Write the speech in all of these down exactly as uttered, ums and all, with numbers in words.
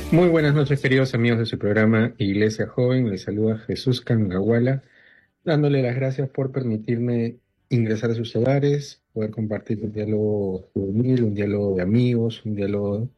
Muy buenas noches, queridos amigos de su programa Iglesia Joven. Les saluda Jesús Cangahuala, dándole las gracias por permitirme ingresar a sus hogares, poder compartir un diálogo juvenil, un diálogo de amigos, un diálogo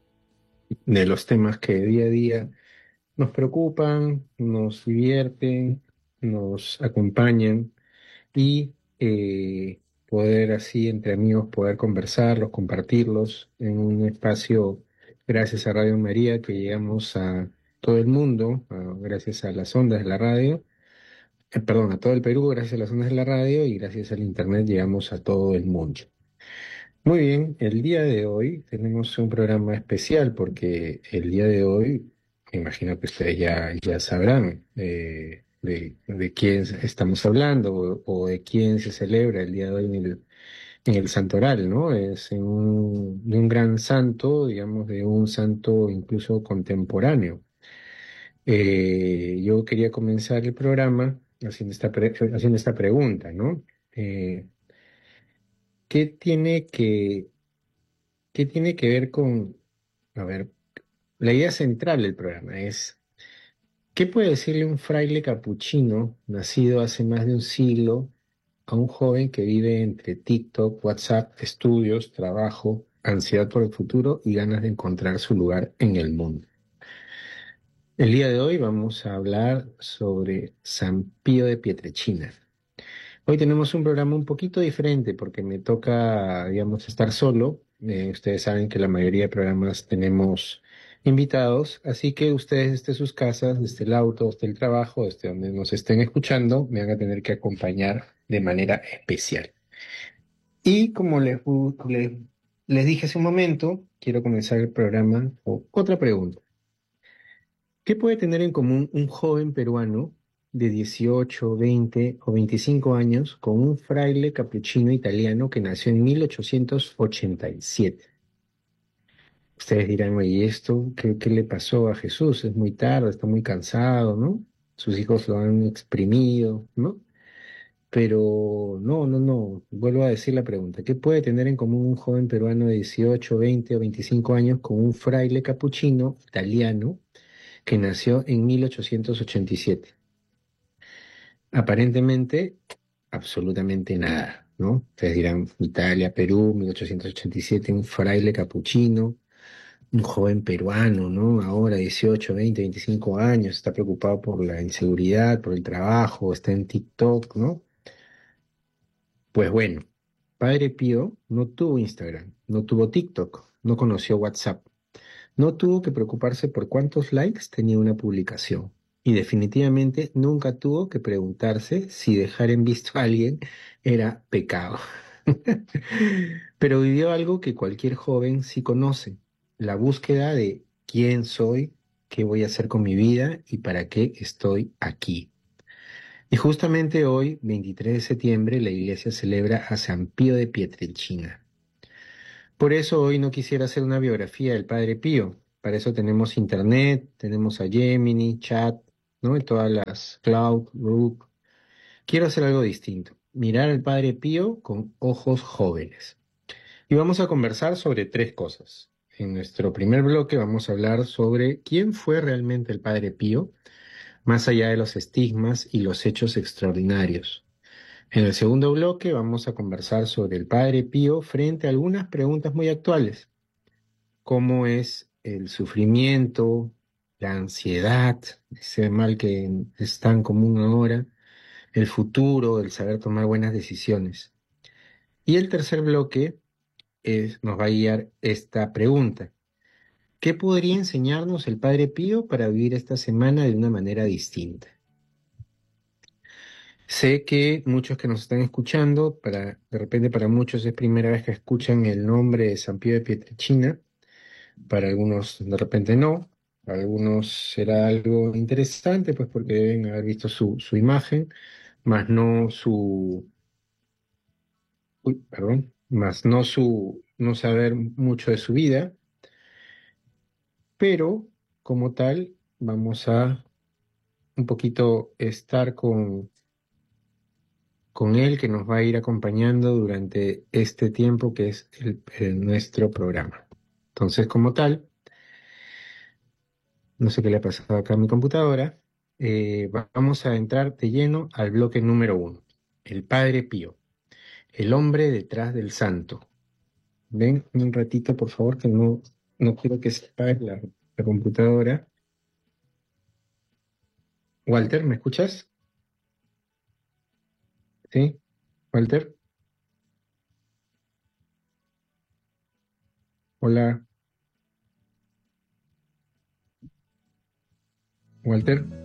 de los temas que día a día nos preocupan, nos divierten, nos acompañan y eh, poder así entre amigos poder conversarlos, compartirlos en un espacio gracias a Radio María que llegamos a todo el mundo, a- gracias a las ondas de la radio, eh, perdón, a todo el Perú gracias a las ondas de la radio y gracias al Internet llegamos a todo el mundo. Muy bien, el día de hoy tenemos un programa especial porque el día de hoy, me imagino que ustedes ya, ya sabrán eh, de, de quién estamos hablando o, o de quién se celebra el día de hoy en el, en el Santoral, ¿no? Es en un, de un gran santo, digamos, de un santo incluso contemporáneo. Eh, yo quería comenzar el programa haciendo esta, pre- haciendo esta pregunta, ¿no? Eh, ¿qué tiene que ¿Qué tiene que ver con, a ver, la idea central del programa es, ¿qué puede decirle un fraile capuchino nacido hace más de un siglo a un joven que vive entre TikTok, WhatsApp, estudios, trabajo, ansiedad por el futuro y ganas de encontrar su lugar en el mundo? El día de hoy vamos a hablar sobre San Pío de Pietrelcina. Hoy tenemos un programa un poquito diferente porque me toca, digamos, estar solo. Eh, ustedes saben que la mayoría de programas tenemos invitados, así que ustedes desde sus casas, desde el auto, desde el trabajo, desde donde nos estén escuchando, me van a tener que acompañar de manera especial. Y como les, les, les dije hace un momento, quiero comenzar el programa con otra pregunta. ¿Qué puede tener en común un joven peruano de dieciocho, veinte o veinticinco años con un fraile capuchino italiano que nació en mil ochocientos ochenta y siete? Ustedes dirán, oye, ¿y esto qué, qué le pasó a Jesús? Es muy tarde, está muy cansado, ¿no? Sus hijos lo han exprimido, ¿no? Pero no, no, no. Vuelvo a decir la pregunta. ¿Qué puede tener en común un joven peruano de dieciocho, veinte o veinticinco años con un fraile capuchino italiano que nació en mil ochocientos ochenta y siete? Aparentemente, absolutamente nada, ¿no? Ustedes dirán, Italia, Perú, mil ochocientos ochenta y siete, un fraile capuchino, un joven peruano, ¿no? Ahora dieciocho, veinte, veinticinco años, está preocupado por la inseguridad, por el trabajo, está en TikTok, ¿no? Pues bueno, Padre Pío no tuvo Instagram, no tuvo TikTok, no conoció WhatsApp. No tuvo que preocuparse por cuántos likes tenía una publicación y definitivamente nunca tuvo que preguntarse si dejar en visto a alguien era pecado. Pero vivió algo que cualquier joven sí conoce, la búsqueda de quién soy, qué voy a hacer con mi vida y para qué estoy aquí. Y justamente hoy, veintitrés de septiembre, la iglesia celebra a San Pío de Pietrelcina. Por eso hoy no quisiera hacer una biografía del Padre Pío. Para eso tenemos Internet, tenemos a Gemini, Chat, ¿no? Y todas las cloud, group. Quiero hacer algo distinto. Mirar al Padre Pío con ojos jóvenes. Y vamos a conversar sobre tres cosas. En nuestro primer bloque vamos a hablar sobre quién fue realmente el Padre Pío, más allá de los estigmas y los hechos extraordinarios. En el segundo bloque vamos a conversar sobre el Padre Pío frente a algunas preguntas muy actuales. ¿Cómo es el sufrimiento, la ansiedad, ese mal que es tan común ahora, el futuro, el saber tomar buenas decisiones? Y el tercer bloque es, nos va a guiar esta pregunta. ¿Qué podría enseñarnos el Padre Pío para vivir esta semana de una manera distinta? Sé que muchos que nos están escuchando, para, de repente para muchos es primera vez que escuchan el nombre de San Pío de Pietrelcina. Para algunos de repente no, para algunos será algo interesante, pues porque deben haber visto su, su imagen, más no su, uy, perdón, más no su, no saber mucho de su vida, pero como tal vamos a un poquito estar con, con él que nos va a ir acompañando durante este tiempo que es el, el- nuestro programa. Entonces, como tal, No sé qué le ha pasado acá a mi computadora. Eh, va- vamos a entrar de lleno al bloque número uno. El Padre Pío, el hombre detrás del santo. Ven un ratito, por favor, que no, no quiero que se apague la, la computadora. Walter, ¿me escuchas? ¿Sí? Walter, hola, Walter.